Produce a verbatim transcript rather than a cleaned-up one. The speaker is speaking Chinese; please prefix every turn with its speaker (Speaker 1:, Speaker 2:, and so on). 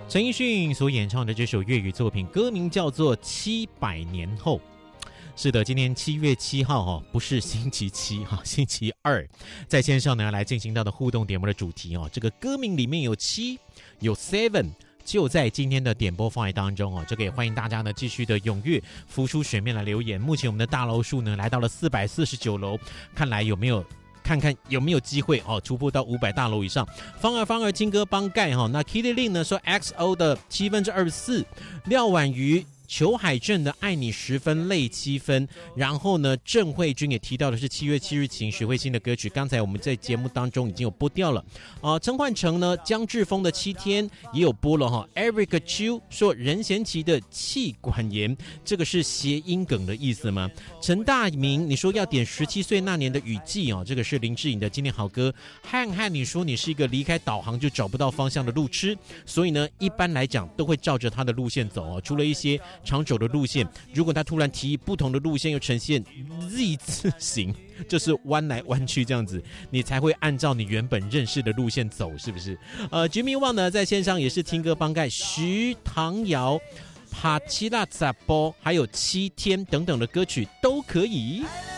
Speaker 1: 陈奕迅所演唱的这首粤语作品，歌名叫做《七百年后》。是的，今天七月七号哦，不是星期七哈，星期二，在线上呢来进行到的互动点播的主题哦，这个歌名里面有七，有 seven。就在今天的点播范围当中哦，这个也欢迎大家呢继续的踊跃浮出水面来留言。目前我们的大楼数呢来到了四百四十九楼，看来有没有看看有没有机会哦突破到五百大楼以上。方儿方儿金哥帮盖哈，那 Kitty Lin 呢说 X O 的七分之二十四，廖婉瑜。裘海正的爱你十分泪七分，然后呢郑慧君也提到的是七月七日晴许慧欣的歌曲，刚才我们在节目当中已经有播掉了啊。陈焕成呢江志峰的七天也有播了哈。 Eric Chu 说任贤齐的气管炎，这个是谐音梗的意思吗？陈大明你说要点十七岁那年的雨季哦，这个是林志颖的今天好歌。汉汉你说你是一个离开导航就找不到方向的路痴，所以呢一般来讲都会照着他的路线走哦，除了一些常走的路线，如果他突然提议不同的路线又呈现 Z 字形，就是弯来弯去这样子，你才会按照你原本认识的路线走，是不是？呃 Jimmy Wang 呢在线上也是听歌帮盖，徐唐瑶帕奇拉扎波还有七天等等的歌曲都可以。